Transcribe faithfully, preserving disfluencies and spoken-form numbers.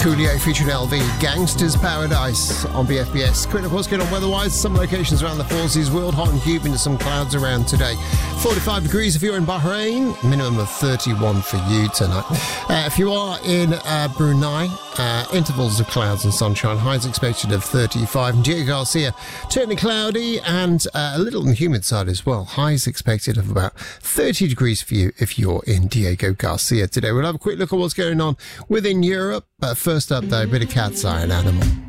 Coolio featuring L V, Gangster's Paradise on B F B S. Quick look what's going on weather-wise. Some locations around the Fourseas world, hot and humid, some clouds around today. forty-five degrees if you're in Bahrain, minimum of thirty-one for you tonight. Uh, if you are in uh, Brunei, uh, intervals of clouds and sunshine, highs expected of thirty-five. And Diego Garcia, turning cloudy and uh, a little on the humid side as well. Highs expected of about thirty degrees for you if you're in Diego Garcia today. We'll have a quick look at what's going on within Europe. But first up, though, a bit of Cat's Eye and Animal.